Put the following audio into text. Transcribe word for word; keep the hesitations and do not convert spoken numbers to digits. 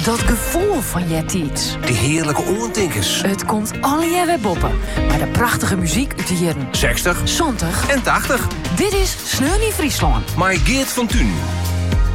Dat gevoel van Jettiets. Die heerlijke oortinkers. Het komt alle weer boppen. Maar de prachtige muziek uit de jaren zestig zeventig en tachtig. Dit is Sneeuw in Friesland. Maar Geert van Thun.